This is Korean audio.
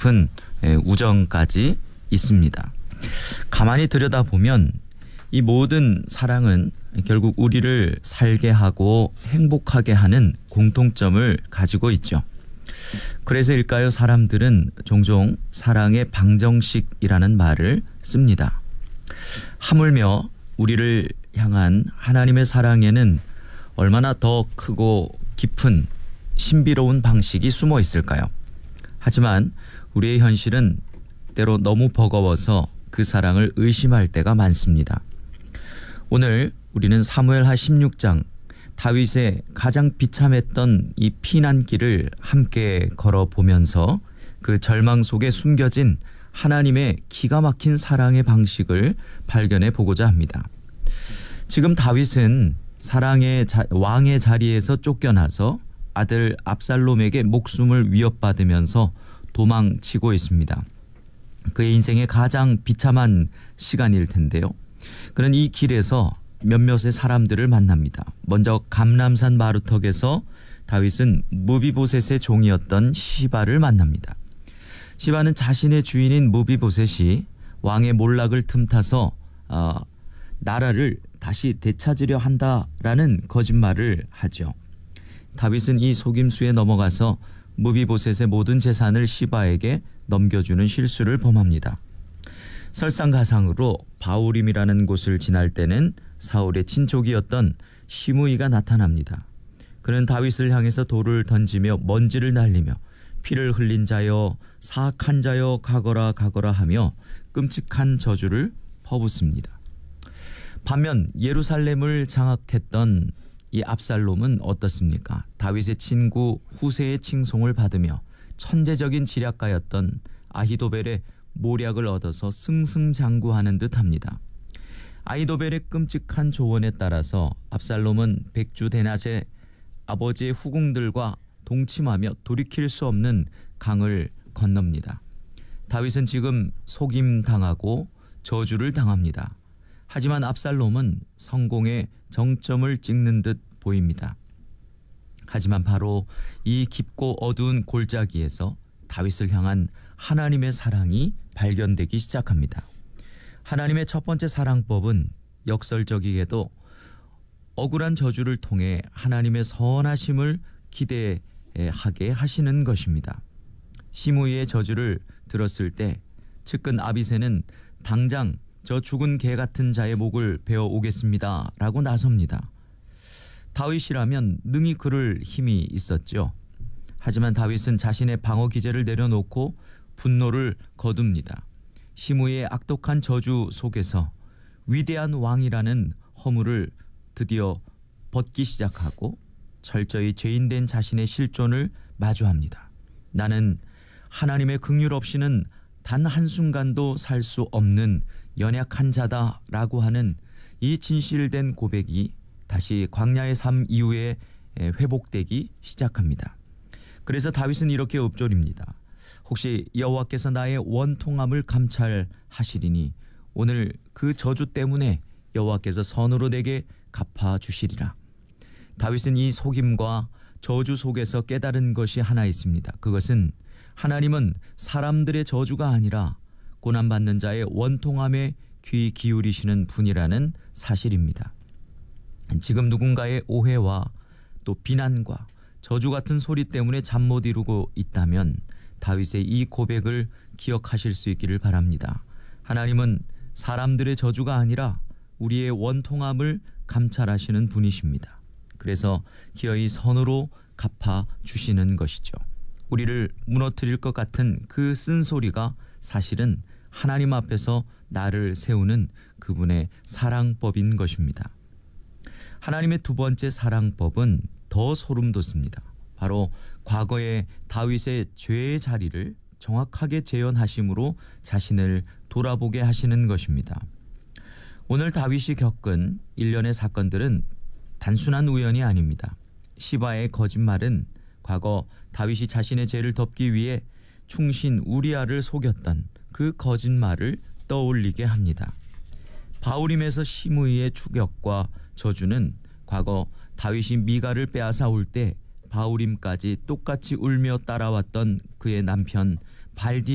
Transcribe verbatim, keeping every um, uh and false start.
깊은 우정까지 있습니다. 가만히 들여다보면 이 모든 사랑은 결국 우리를 살게 하고 행복하게 하는 공통점을 가지고 있죠. 그래서일까요? 사람들은 종종 사랑의 방정식이라는 말을 씁니다. 하물며 우리를 향한 하나님의 사랑에는 얼마나 더 크고 깊은 신비로운 방식이 숨어 있을까요? 하지만 우리의 현실은 때로 너무 버거워서 그 사랑을 의심할 때가 많습니다. 오늘 우리는 사무엘하 십육 장 다윗의 가장 비참했던 이 피난길을 함께 걸어보면서 그 절망 속에 숨겨진 하나님의 기가 막힌 사랑의 방식을 발견해 보고자 합니다. 지금 다윗은 사랑의 자, 왕의 자리에서 쫓겨나서 아들 압살롬에게 목숨을 위협받으면서 도망치고 있습니다. 그의 인생의 가장 비참한 시간일 텐데요. 그는 이 길에서 몇몇의 사람들을 만납니다. 먼저 감람산 마루턱에서 다윗은 무비보셋의 종이었던 시바를 만납니다. 시바는 자신의 주인인 무비보셋이 왕의 몰락을 틈타서 어, 나라를 다시 되찾으려 한다라는 거짓말을 하죠. 다윗은 이 속임수에 넘어가서 무비보셋의 모든 재산을 시바에게 넘겨주는 실수를 범합니다. 설상가상으로 바우림이라는 곳을 지날 때는 사울의 친족이었던 시므이가 나타납니다. 그는 다윗을 향해서 돌을 던지며 먼지를 날리며 피를 흘린 자여 사악한 자여 가거라 가거라 하며 끔찍한 저주를 퍼붓습니다. 반면 예루살렘을 장악했던 이 압살롬은 어떻습니까? 다윗의 친구 후세의 칭송을 받으며 천재적인 지략가였던 아히도벨의 모략을 얻어서 승승장구하는 듯합니다. 아히도벨의 끔찍한 조언에 따라서 압살롬은 백주대낮에 아버지의 후궁들과 동침하며 돌이킬 수 없는 강을 건넙니다. 다윗은 지금 속임당하고 저주를 당합니다. 하지만 압살롬은 성공의 정점을 찍는 듯 보입니다. 하지만 바로 이 깊고 어두운 골짜기에서 다윗을 향한 하나님의 사랑이 발견되기 시작합니다. 하나님의 첫 번째 사랑법은 역설적이게도 억울한 저주를 통해 하나님의 선하심을 기대하게 하시는 것입니다. 시므이의 저주를 들었을 때 측근 아비새는 당장 저 죽은 개 같은 자의 목을 베어 오겠습니다 라고 나섭니다. 다윗이라면 능히 그럴 힘이 있었죠. 하지만 다윗은 자신의 방어 기제를 내려놓고 분노를 거둡니다. 시므이의 악독한 저주 속에서 위대한 왕이라는 허물을 드디어 벗기 시작하고 철저히 죄인된 자신의 실존을 마주합니다. 나는 하나님의 긍휼 없이는 단 한순간도 살 수 없는 연약한 자다라고 하는 이 진실된 고백이 다시 광야의 삶 이후에 회복되기 시작합니다. 그래서 다윗은 이렇게 읊조립니다. 혹시 여호와께서 나의 원통함을 감찰하시리니 오늘 그 저주 때문에 여호와께서 선으로 내게 갚아주시리라. 다윗은 이 속임과 저주 속에서 깨달은 것이 하나 있습니다. 그것은 하나님은 사람들의 저주가 아니라 고난받는 자의 원통함에 귀 기울이시는 분이라는 사실입니다. 지금 누군가의 오해와 또 비난과 저주 같은 소리 때문에 잠 못 이루고 있다면 다윗의 이 고백을 기억하실 수 있기를 바랍니다. 하나님은 사람들의 저주가 아니라 우리의 원통함을 감찰하시는 분이십니다. 그래서 기어이 선으로 갚아주시는 것이죠. 우리를 무너뜨릴 것 같은 그 쓴소리가 사실은 하나님 앞에서 나를 세우는 그분의 사랑법인 것입니다. 하나님의 두 번째 사랑법은 더 소름 돋습니다. 바로 과거의 다윗의 죄의 자리를 정확하게 재현하심으로 자신을 돌아보게 하시는 것입니다. 오늘 다윗이 겪은 일련의 사건들은 단순한 우연이 아닙니다. 시바의 거짓말은 과거 다윗이 자신의 죄를 덮기 위해 충신 우리아를 속였던 그 거짓말을 떠올리게 합니다. 바우림에서 시므이의 추격과 저주는 과거 다윗이 미가를 빼앗아 올 때 바우림까지 똑같이 울며 따라왔던 그의 남편 발디